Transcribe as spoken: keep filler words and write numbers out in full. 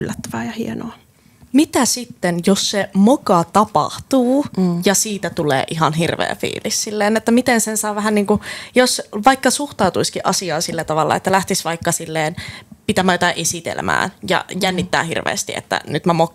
yllättävää ja hienoa. Mitä sitten, jos se moka tapahtuu mm. ja siitä tulee ihan hirveä fiilis silleen, että miten sen saa vähän niin kuin, jos vaikka suhtautuisikin asiaan sillä tavalla, että lähtisi vaikka silleen pitämään jotain esitelmää ja jännittää hirveästi, että nyt mä mokaan